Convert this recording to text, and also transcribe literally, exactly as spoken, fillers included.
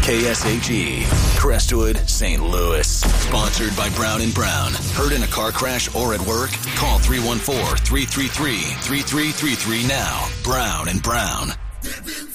K S H E, Crestwood, Saint Louis. Sponsored by Brown and Brown. Hurt in a car crash or at work? Call three one four, three three three, three three three three now. Brown and Brown.